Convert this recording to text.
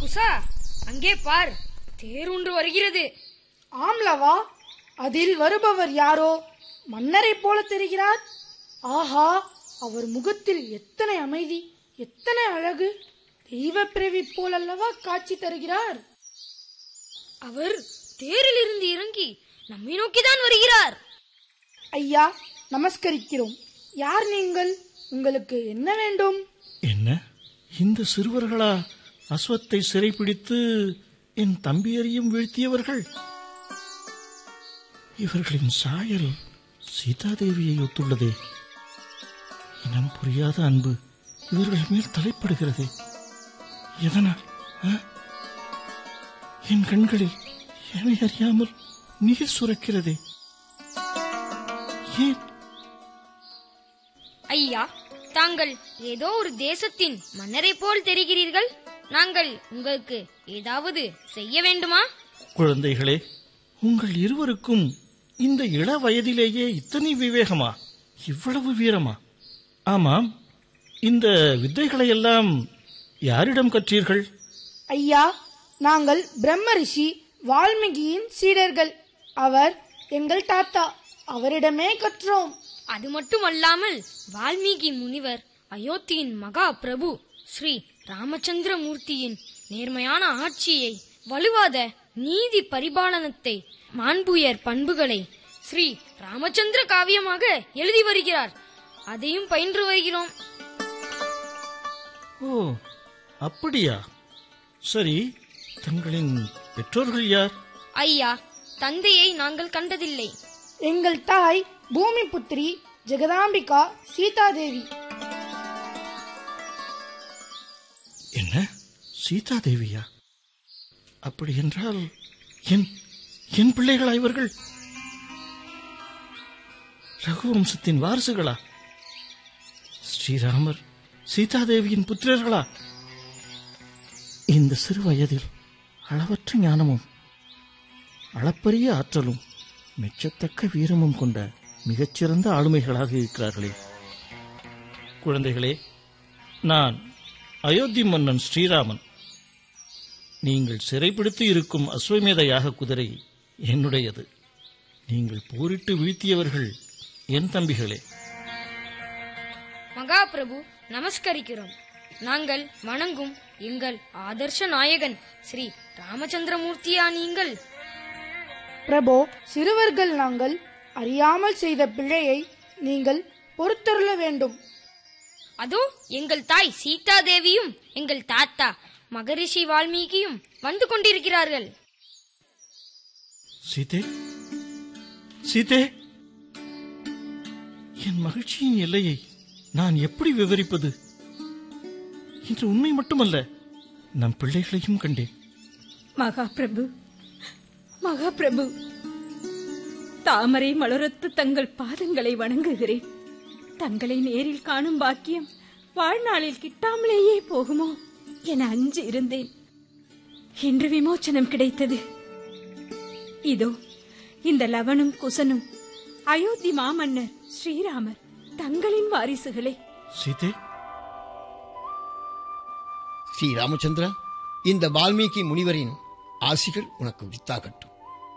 குசா, அங்கே பார், தேர் ஒன்று வருகிறது. ஆம்லவா, அதில் வருபவர் யாரோ மன்னரை போல தெரிகிறார். ஆஹா, அவர் முகத்தில் எத்தனை அமைதி, எத்தனை அழகு! தெய்வ பிறவி போலல்லவா காட்சி தருகிறார். அவர் தேரில் இருந்து இறங்கி நம்மை நோக்கிதான் வருகிறார். ஐயா, நமஸ்கரிக்கிறோம். யார் நீங்கள்? உங்களுக்கு என்ன வேண்டும்? என்ன, இந்த சிறுவர்களா அஸ்வத்தை சிறைப்பிடித்து என் தம்பியரையும் வீழ்த்தியவர்கள்? இவர்களின் சாயல் சீதாதேவியை ஒத்துள்ளதே. இனம் புரியாத அன்பு இவர்கள் மேல் தலைப்படுகிறது. எதனால்? என் கண்களில் என்னை அறியாமல் நீர் சுரக்கிறதே. ஏன்? ஐயா, தாங்கள் ஏதோ ஒரு தேசத்தின் மன்னரை போல் தெரிகிறீர்கள். நாங்கள் உங்களுக்கு ஏதாவது செய்ய வேண்டுமா? குழந்தைகளே, உங்கள் இருவருக்கும் இந்த இள வயதிலேயே இத்தனை விவேகமா, இவ்வளவு வீரமா? ஆமாம், இந்த வித்தைகளை எல்லாம் யாரிடம் கற்றீர்கள்? ஐயா, நாங்கள் பிரம்ம ரிஷி வால்மீகியின் சீடர்கள். அவர் எங்கள் தாத்தா, அவரிடமே கற்றோம். அது மட்டுமல்லாமல் வால்மீகி முனிவர் அயோத்தியின் மகா பிரபு ஸ்ரீ ராமச்சந்திர மூர்த்தியின் நேர்மையான ஆட்சியை, வலுவாத நீதி பரிபாலனத்தை, மாண்புயர் பண்புகளை ஸ்ரீ ராமச்சந்திர காவியமாக எழுதி வருகிறார். அதையும் பயின்று வருகிறோம். ஓ, அப்படியா? சரி, தங்களின் பெற்றோர்கள் யார்? ஐயா, தந்தையை நாங்கள் கண்டதில்லை. எங்கள் தாய் பூமி புத்திரி ஜெகதாம்பிகா சீதாதேவி. என்ன, சீதாதேவியா? அப்படி என்றால் என் பிள்ளைகளா இவர்கள்? ரகுவம்சத்தின் வாரிசுகளா? ஸ்ரீராமர் சீதாதேவியின் புத்திரர்களா? இந்த சிறு வயதில் அளவற்ற ஞானமும் அளப்பரிய ஆற்றலும் மெச்சத்தக்க வீரமும் கொண்ட மிகச்சிறந்த ஆளுமைகளாக இருக்கிறார்களே. குழந்தைகளே, நான் அயோத்தி மன்னன் ஸ்ரீராமன். நீங்கள் சிறைப்பிடித்து இருக்கும் அஸ்வமேத யாக குதிரை என்னுடையது. நீங்கள் போரிட்டு வீழ்த்தியவர்கள் என் தம்பிகளே. மகாபிரபு, நமஸ்கரிக்கிறோம். நாங்கள் வணங்கும் எங்கள் ஆதர்ஷ நாயகன் ஸ்ரீ ராமச்சந்திரமூர்த்தியா நீங்கள்? பிரபோ, சிறுவர்கள் நாங்கள் அறியாமல் செய்த பிழையை நீங்கள் பொறுத்தருள வேண்டும். அதோ எங்கள் தாய் சீதாதேவியும் எங்கள் தாத்தா மகரிஷி வால்மீகியும் வந்து கொண்டிருக்கிறார்கள். சீதே, சீதே, என் மகிழ்ச்சியின் எல்லையை நான் எப்படி விவரிப்பது? இன்று உண்மை மட்டுமல்ல, நம் பிள்ளைகளையும் கண்டேன். மகாபிரபு, மகாபிரபு, தாமரை மலரத்து தங்கள் பாதங்களை வணங்குகிறேன். தங்களை நேரில் காணும் பாக்கியம் வாழ்நாளில் கிட்டாமலேயே போகுமோ என அஞ்சு இருந்தேன். இன்று விமோச்சனம் கிடைத்தது. இதோ இந்த லவனும் குசனும் அயோத்தி மாமன்னர் ஸ்ரீராமர் தங்களின் வாரிசுகளே. சீதே, ஸ்ரீ ராமச்சந்திரா, இந்த வால்மீகி முனிவரின் ஆசிகள் உனக்கு உரித்தாகட்டும்.